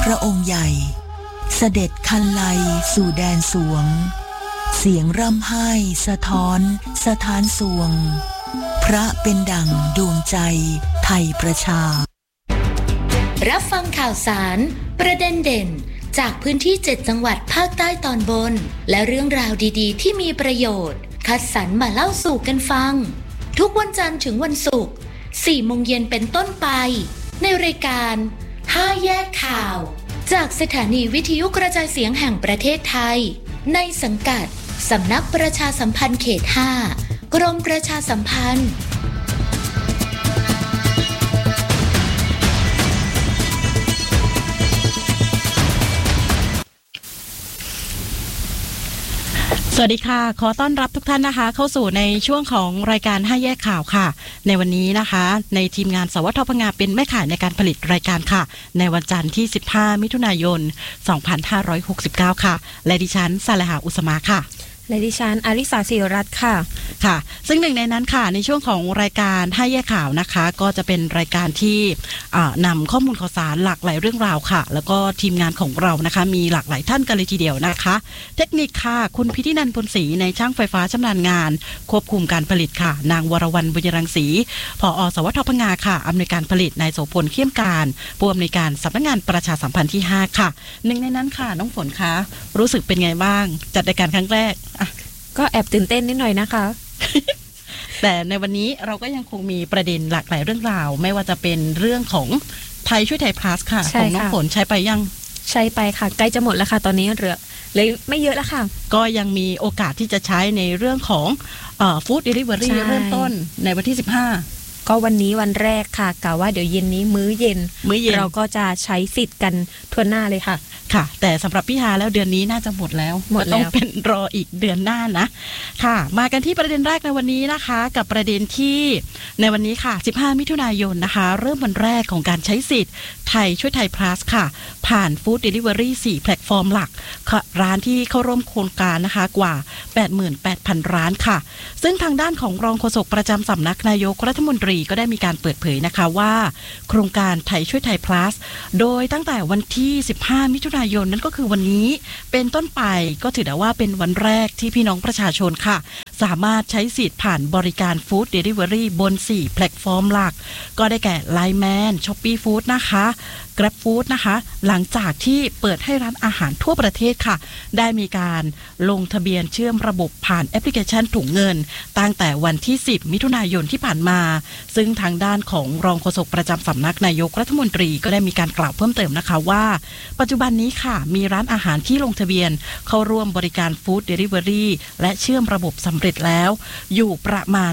พระองค์ใหญ่เสด็จคันไลสู่แดนสวงเสียงร่ำไห้สะท้อนสถานสวงพระเป็นดั่งดวงใจไทยประชารับฟังข่าวสารประเด็นเด่นจากพื้นที่7จังหวัดภาคใต้ตอนบนและเรื่องราวดีๆที่มีประโยชน์คัดสรรมาเล่าสู่กันฟังทุกวันจันทร์ถึงวันศุกร์ 4 โมงเย็นเป็นต้นไปในรายการ5แยกข่าวจากสถานีวิทยุกระจายเสียงแห่งประเทศไทยในสังกัดสำนักประชาสัมพันธ์เขต 5 กรมประชาสัมพันธ์สวัสดีค่ะขอต้อนรับทุกท่านนะคะเข้าสู่ในช่วงของรายการ5แยกข่าวค่ะในวันนี้นะคะในทีมงานสวทพงเป็นแม่ข่ายในการผลิตรายการค่ะในวันจันทร์ที่15มิถุนายน2569ค่ะและดิฉันสาลหาอุสมาค่ะและดิฉันอาริสาศิริรัตน์ค่ะค่ะซึ่งหนึ่งในนั้นค่ะในช่วงของรายการ5แยกข่าวนะคะก็จะเป็นรายการที่นำข้อมูลข่าวสารหลากหลายเรื่องราวค่ะแล้วก็ทีมงานของเรานะคะมีหลากหลายท่านกันเลยทีเดียวนะคะเทคนิคค่ะคุณพิธินันท์พลศรีในช่างไฟฟ้าชำนาญงานควบคุมการผลิตค่ะนางวรวรรณบุญรังสีผอ.สวทพงค่ะอำนวยการผลิตนายโสพลเขี้ยมการผู้อำนวยการสำนักงานประชาสัมพันธ์ที่5ค่ะหนึ่งในนั้นค่ะน้องฝนคะรู้สึกเป็นไงบ้างจัดรายการครั้งแรกก็แอบตื่นเต้นนิดหน่อยนะคะแต่ในวันนี้เราก็ยังคงมีประเด็นหลากหลายเรื่องราวไม่ว่าจะเป็นเรื่องของไทยช่วยไทยพลัสค่ะของน้องฝนใช้ไปยังใช้ไปค่ะใกล้จะหมดแล้วค่ะตอนนี้เหลือเลยไม่เยอะแล้วค่ะก็ยังมีโอกาสที่จะใช้ในเรื่องของฟู้ดเดลิเวอรี่เริ่มต้นในวันที่15 ก็วันนี้วันแรกค่ะกะว่าเดี๋ยวเย็นนี้มื้อเย็นเราก็จะใช้สิทธิ์กันทั่วหน้าเลยค่ะค่ะแต่สำหรับพี่ฮาแล้วเดือนนี้น่าจะหมดแล้วต้องเป็นรออีกเดือนหน้านะค่ะมากันที่ประเด็นแรกในวันนี้นะคะกับประเด็นที่ในวันนี้ค่ะ15มิถุนายนนะคะเริ่มวันแรกของการใช้สิทธิ์ไทยช่วยไทยพลัสค่ะผ่านฟู้ดเดลิเวอรี่4แพลตฟอร์มหลักร้านที่เข้าร่วมโครงการนะคะกว่า 88,000 ร้านค่ะซึ่งทางด้านของรองโฆษกประจำสำนักนายกรัฐมนตรีก็ได้มีการเปิดเผยนะคะว่าโครงการไทยช่วยไทยพลัสโดยตั้งแต่วันที่15มิถุนายนนั่นก็คือวันนี้เป็นต้นไปก็ถือได้ว่าเป็นวันแรกที่พี่น้องประชาชนค่ะสามารถใช้สิทธิ์ผ่านบริการฟู้ดเดลิเวอรี่บน4แพลตฟอร์มหลักก็ได้แก่ Line Man Shopee Food นะคะ Grab Food นะคะหลังจากที่เปิดให้ร้านอาหารทั่วประเทศค่ะได้มีการลงทะเบียนเชื่อมระบบผ่านแอปพลิเคชันถุงเงินตั้งแต่วันที่10มิถุนายนที่ผ่านมาซึ่งทางด้านของรองโฆษกประจำสำนักนายกรัฐมนตรีก็ได้มีการกล่าวเพิ่มเติมนะคะว่าปัจจุบันนี้ค่ะมีร้านอาหารที่ลงทะเบียนเข้าร่วมบริการฟู้ดเดลิเวอรี่และเชื่อมระบบสำเร็จแล้วอยู่ประมาณ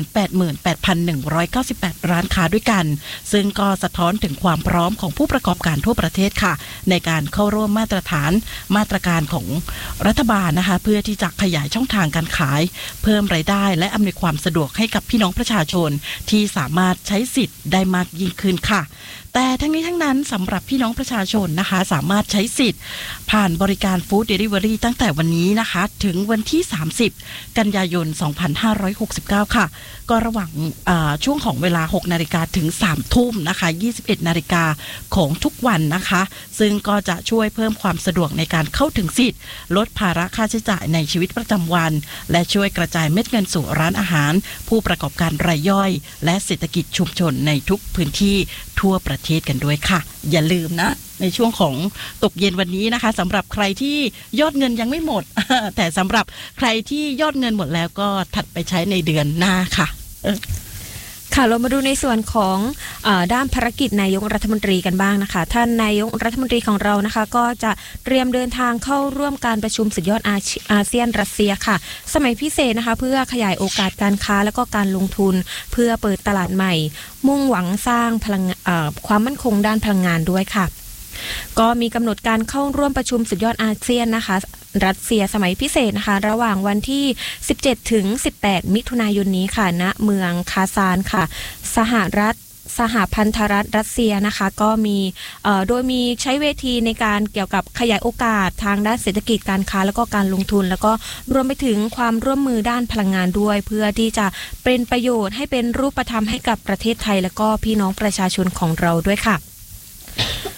88,198 ร้านค้าด้วยกันซึ่งก็สะท้อนถึงความพร้อมของผู้ประกอบการทั่วประเทศค่ะในการเข้าร่วมมาตรการของรัฐบาลนะคะเพื่อที่จะขยายช่องทางการขายเพิ่มรายได้และอำนวยความสะดวกให้กับพี่น้องประชาชนที่สามารถใช้สิทธิ์ได้มากยิ่งขึ้นค่ะแต่ทั้งนี้ทั้งนั้นสำหรับพี่น้องประชาชนนะคะสามารถใช้สิทธิ์ผ่านบริการฟู้ดเดลิเวอรี่ตั้งแต่วันนี้นะคะถึงวันที่30กันยายน2569ค่ะก็ระหว่างช่วงของเวลา 6 นาฬิกาถึง 3 ทุ่มนะคะ 21 นาฬิกาของทุกวันนะคะซึ่งก็จะช่วยเพิ่มความสะดวกในการเข้าถึงสิทธิ์ลดภาระค่าใช้จ่ายในชีวิตประจำวันและช่วยกระจายเม็ดเงินสู่ร้านอาหารผู้ประกอบการรายย่อยและเศรษฐกิจชุมชนในทุกพื้นที่ทั่วประเทศกันด้วยค่ะอย่าลืมนะในช่วงของตกเย็นวันนี้นะคะสำหรับใครที่ยอดเงินยังไม่หมด แต่สำหรับใครที่ยอดเงินหมดแล้วก็ถัดไปใช้ในเดือนหน้าค่ะค่ะเรามาดูในส่วนของด้านภารกิจนายกรัฐมนตรีกันบ้างนะคะท่านนายกรัฐมนตรีของเรานะคะก็จะเตรียมเดินทางเข้าร่วมการประชุมสุดยอดอาเซียนรัสเซียค่ะสมัยพิเศษนะคะเพื่อขยายโอกาสการค้าและก็การลงทุนเพื่อเปิดตลาดใหม่มุ่งหวังสร้างความมั่นคงด้านพลังงานด้วยค่ะก็มีกำหนดการเข้าร่วมประชุมสุดยอดอาเซียนนะคะรัสเซียสมัยพิเศษนะคะระหว่างวันที่17ถึง18มิถุนายนนี้ค่ะณเมืองคาซานค่ะสหพันธรัฐรัสเซียนะคะก็มีโดยมีใช้เวทีในการเกี่ยวกับขยายโอกาสทางด้านเศรษฐกิจการค้าแล้วก็การลงทุนแล้วก็รวมไปถึงความร่วมมือด้านพลังงานด้วยเพื่อที่จะเป็นประโยชน์ให้เป็นรูปธรรมให้กับประเทศไทยแล้วก็พี่น้องประชาชนของเราด้วยค่ะ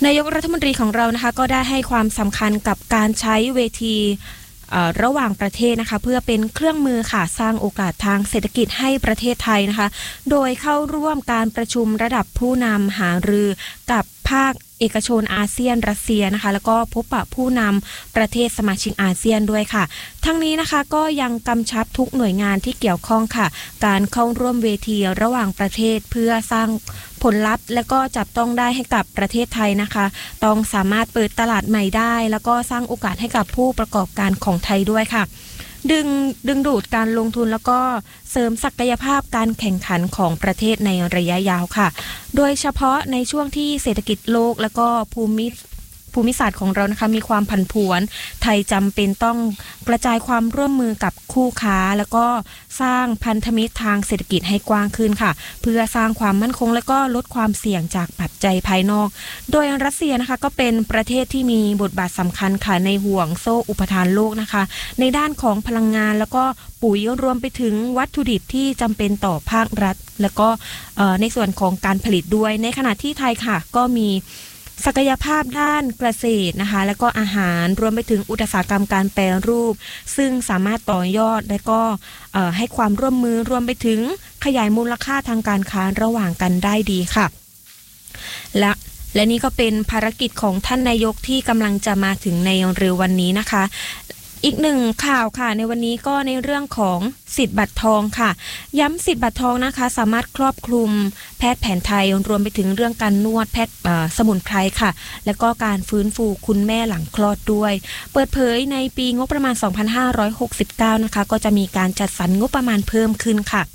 นายกรัฐมนตรีของเรานะคะก็ได้ให้ความสำคัญกับการใช้เวทีระหว่างประเทศนะคะเพื่อเป็นเครื่องมือค่ะสร้างโอกาสทางเศรษฐกิจให้ประเทศไทยนะคะโดยเข้าร่วมการประชุมระดับผู้นำหารือกับภาคเอกชนอาเซียนรัสเซียนะคะแล้วก็พบปะผู้นำประเทศสมาชิกอาเซียนด้วยค่ะทั้งนี้นะคะก็ยังกำชับทุกหน่วยงานที่เกี่ยวข้องค่ะการเข้าร่วมเวทีระหว่างประเทศเพื่อสร้างผลลัพธ์และก็จับต้องได้ให้กับประเทศไทยนะคะต้องสามารถเปิดตลาดใหม่ได้แล้วก็สร้างโอกาสให้กับผู้ประกอบการของไทยด้วยค่ะดึงดูดการลงทุนแล้วก็เสริมศักยภาพการแข่งขันของประเทศในระยะยาวค่ะโดยเฉพาะในช่วงที่เศรษฐกิจโลกแล้วก็ภูมิศาสตร์ของเรานะคะมีความผันผวนไทยจำเป็นต้องกระจายความร่วมมือกับคู่ค้าแล้วก็สร้างพันธมิตรทางเศรษฐกิจให้กว้างขึ้นค่ะเพื่อสร้างความมั่นคงและก็ลดความเสี่ยงจากปัจจัยภายนอกโดยรัสเซียนะคะก็เป็นประเทศที่มีบทบาทสำคัญค่ะในห่วงโซ่อุปทานโลกนะคะในด้านของพลังงานแล้วก็ปุ๋ยรวมไปถึงวัตถุดิบที่จำเป็นต่อภาครัฐแล้วก็ในส่วนของการผลิตด้วยในขณะที่ไทยค่ะก็มีศักยภาพด้านเกษตรนะคะและก็อาหารรวมไปถึงอุตสาหกรรมการแปรรูปซึ่งสามารถต่อยอดและก็ให้ความร่วมมือรวมไปถึงขยายมูลค่าทางการค้าระหว่างกันได้ดีค่ะและนี่ก็เป็นภารกิจของท่านนายกที่กำลังจะมาถึงในเร็ววันนี้นะคะอีกหนึ่งข่าวค่ะในวันนี้ก็ในเรื่องของสิทธิ์บัตรทองค่ะย้ำสิทธิ์บัตรทองนะคะสามารถครอบคลุมแพทย์แผนไทยรวมไปถึงเรื่องการนวดแพทย์สมุนไพรค่ะแล้วก็การฟื้นฟูคุณแม่หลังคลอดด้วยเปิดเผยในปีงบประมาณ 2569 นะคะก็จะมีการจัดสรรงบประมาณเพิ่มขึ้นค่ะ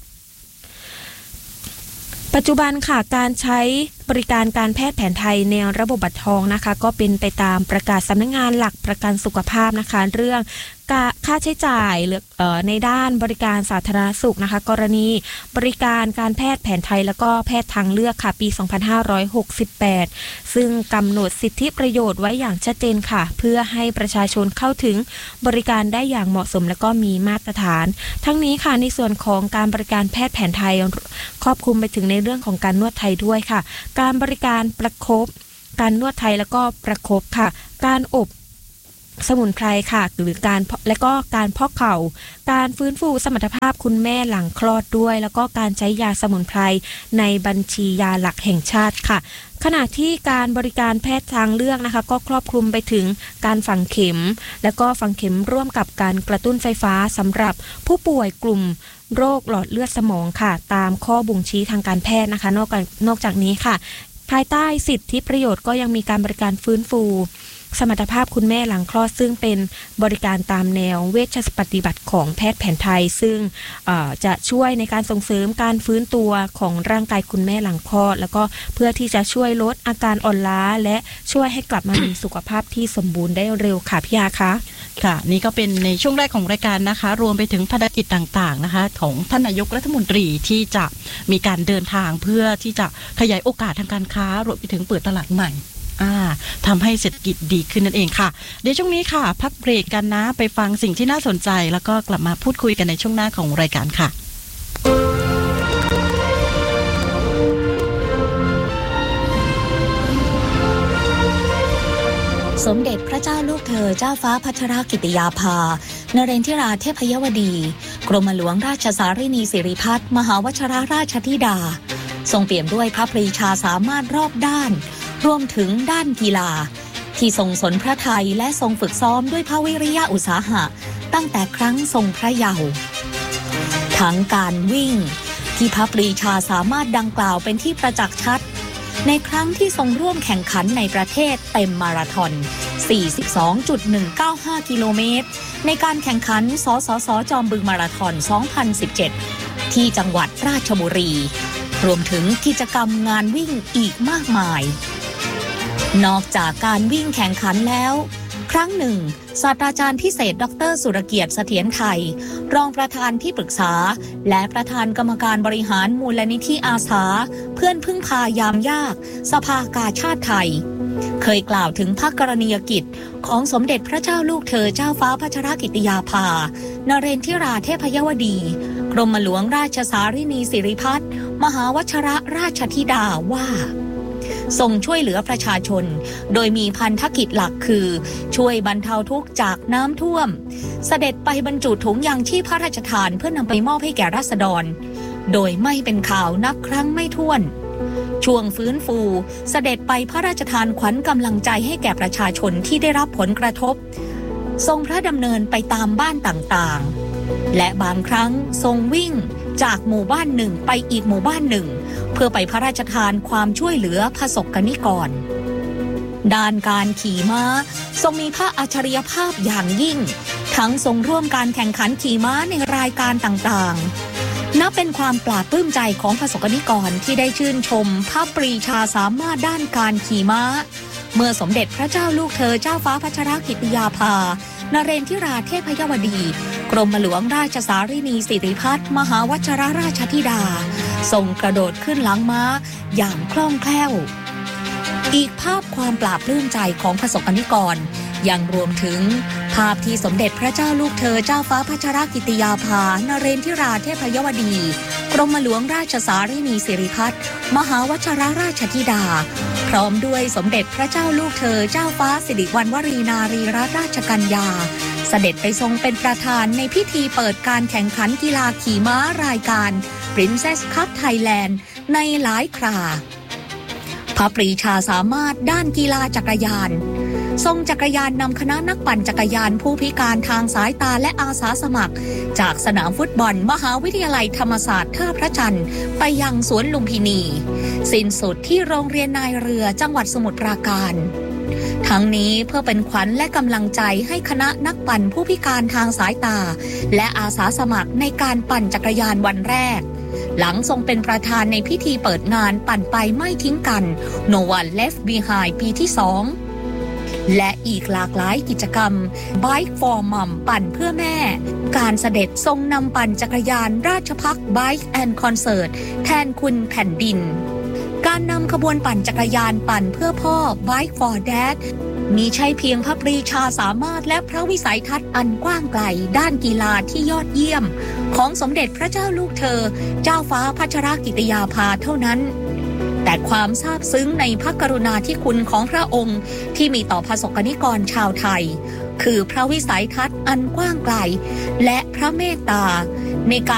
ปัจจุบันค่ะการใช้บริการการแพทย์แผนไทยในระบบบัตรทองนะคะก็เป็นไปตามประกาศสำนักงานหลักประกันสุขภาพนะคะเรื่องค่าใช้จ่ายในด้านบริการสาธารณสุขนะคะกรณีบริการการแพทย์แผนไทยแล้วก็แพทย์ทางเลือกค่ะปี 2568 ซึ่งกำหนดสิทธิประโยชน์ไว้อย่างชัดเจนค่ะเพื่อให้ประชาชนเข้าถึงบริการได้อย่างเหมาะสมและก็มีมาตรฐานทั้งนี้ค่ะในส่วนของการบริการแพทย์แผนไทยครอบคลุมไปถึงในเรื่องของการนวดไทยด้วยค่ะการบริการประคบการนวดไทยแล้วก็ประคบค่ะการอบสมุนไพรค่ะหรือการพอกเข่าการฟื้นฟูสมรรถภาพคุณแม่หลังคลอดด้วยแล้วก็การใช้ยาสมุนไพรในบัญชียาหลักแห่งชาติค่ะขณะที่การบริการแพทย์ทางเลือกนะคะก็ครอบคลุมไปถึงการฝังเข็มแล้วก็ฝังเข็มร่วมกับการกระตุ้นไฟฟ้าสำหรับผู้ป่วยกลุ่มโรคหลอดเลือดสมองค่ะตามข้อบ่งชี้ทางการแพทย์นะคะนอกจากนี้ค่ะภายใต้สิทธิประโยชน์ก็ยังมีการบริการฟื้นฟูสมรรถภาพคุณแม่หลังคลอดซึ่งเป็นบริการตามแนวเวชปฏิบัติของแพทย์แผนไทยซึ่งจะช่วยในการส่งเสริมการฟื้นตัวของร่างกายคุณแม่หลังคลอดแล้วก็เพื่อที่จะช่วยลดอาการอ่อนล้าและช่วยให้กลับมามีสุขภาพที่สมบูรณ์ได้เร็วค่ะพี่ยาคะค่ะนี่ก็เป็นในช่วงแรกของรายการนะคะรวมไปถึงภารกิจต่างๆนะคะของท่านนายกรัฐมนตรีที่จะมีการเดินทางเพื่อที่จะขยายโอกาสทางการค้ารวมไปถึงเปิดตลาดใหม่ทำให้เศรษฐกิจดีขึ้นนั่นเองค่ะเดี๋ยวช่วงนี้ค่ะพักเบรกกันนะไปฟังสิ่งที่น่าสนใจแล้วก็กลับมาพูดคุยกันในช่วงหน้าของรายการค่ะสมเด็จพระเจ้าลูกเธอเจ้าฟ้าพัชรกิติยาภานเรนทิราเทพยวดีกรมหลวงราชสารินีสิริพัฒน์มหาวชิรราชธิดาทรงเปี่ยมด้วยพระปรีชาสามารถรอบด้านรวมถึงด้านกีฬาที่ทรงสนพระทัยและทรงฝึกซ้อมด้วยพระวิริยะอุตสาหะตั้งแต่ครั้งทรงพระเยาว์ทั้งการวิ่งที่พระปรีชาสามารถดังกล่าวเป็นที่ประจักษ์ชัดในครั้งที่ทรงร่วมแข่งขันในประเทศเต็มมาราธอน 42.195 กิโลเมตรในการแข่งขันสสส.จอมบึงมาราธอน 2017 ที่จังหวัดราชบุรีรวมถึงกิจกรรมงานวิ่งอีกมากมายนอกจากการวิ่งแข่งขันแล้วครั้งหนึ่งศาสตราจารย์พิเศษดร.สุรเกียรติเสถียรไทยรองประธานที่ปรึกษาและประธานกรรมการบริหารมูลนิธิอาสาเพื่อนพึ่งพายามยากสภากาชาติไทยเคยกล่าวถึงพระกรณียกิจของสมเด็จพระเจ้าลูกเธอเจ้าฟ้าพัชรกิติยาภานเรนทิราเทพยวดีกรมหลวงราชสารินีสิริพัฒน์มหาวชิรราชธิดาว่าทรงช่วยเหลือประชาชนโดยมีพันธกิจหลักคือช่วยบรรเทาทุกข์จากน้ำท่วมเสด็จไปบรรจุถุงยางชีพพระราชทานเพื่อนำไปมอบให้แก่ราษฎรโดยไม่เป็นข่าวนับครั้งไม่ถ้วนช่วงฟื้นฟูเสด็จไปพระราชทานขวัญกำลังใจให้แก่ประชาชนที่ได้รับผลกระทบทรงพระดำเนินไปตามบ้านต่างๆและบางครั้งทรงวิ่งจากหมู่บ้านหนึ่งไปอีกหมู่บ้านหนึ่งเพื่อไปพระราชทานความช่วยเหลือประสบกนิกรด้านการขี่ม้าทรงมีพระอัจฉริยภาพอย่างยิ่งทั้งทรงร่วมการแข่งขันขี่ม้าในรายการต่างๆนับเป็นความปลาบปลื้มใจของประสบกนิกรที่ได้ชื่นชมพระปรีชาสามารถด้านการขี่ม้าเมื่อสมเด็จพระเจ้าลูกเธอเจ้าฟ้าพัชรกิติยาภานเรนทิราเทพยวดีกรมหลวงราชสารินีสิริพัฒน์มหาวชิรราชธิดาทรงกระโดดขึ้นหลังม้าอย่างคล่องแคล่วอีกภาพความปลาบปลื้มใจของประสบกนิกรยังรวมถึงภาพที่สมเด็จพระเจ้าลูกเธอเจ้าฟ้าพัชรกิติยาภานเรนทิราเทพยวดีกรมหลวงราชสารินีสิริพัฒน์มหาวชิรราชธิดาพร้อมด้วยสมเด็จพระเจ้าลูกเธอเจ้าฟ้าสิริวัณวรีนารีรัตนราชกัญญาเสด็จไปทรงเป็นประธานในพิธีเปิดการแข่งขันกีฬาขี่ม้ารายการ Princess Cup Thailand ในหลายคราพระปรีชาสามารถด้านกีฬาจักรยานทรงจักรยานนำคณะนักปั่นจักรยานผู้พิการทางสายตาและอาสาสมัครจากสนามฟุตบอลมหาวิทยาลัยธรรมศาสตร์ท่าพระจันทร์ไปยังสวนลุมพินีสิ้นสุดที่โรงเรียนนายเรือจังหวัดสมุทรปราการทั้งนี้เพื่อเป็นขวัญและกำลังใจให้คณะนักปั่นผู้พิการทางสายตาและอาสาสมัครในการปั่นจักรยานวันแรกหลังทรงเป็นประธานในพิธีเปิดงานปั่นไปไม่ทิ้งกัน No One Left Behind ปีที่ 2และอีกหลากหลายกิจกรรม Bike for Mom ปั่นเพื่อแม่การเสด็จทรงนำปั่นจักรยานราชภัฏ Bike and Concert แทนคุณแผ่นดินการนำขบวนปั่นจักรยานปั่นเพื่อพ่อ Bike for Dad มีใช่เพียงพระปรีชาสามารถและพระวิสัยทัศน์อันกว้างไกลด้านกีฬาที่ยอดเยี่ยมของสมเด็จพระเจ้าลูกเธอเจ้าฟ้าพัชรกิติยาภาเท่านั้นแต่ความซาบซึ้งในพระกรุณาธิคุณของพระองค์ที่มีต่อประสบกนิกรชาวไทยคือพระวิสัยทัศน์อันกว้างไกลและพระเมตตาในการ